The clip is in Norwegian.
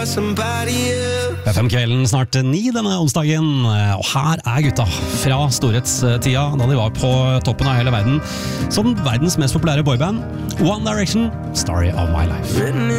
FM-kvelden snart 9 denne onsdagen, og her gutta fra storhetstida da de var på toppen av hele verden som verdens mest populære boyband, One Direction, Story of My Life.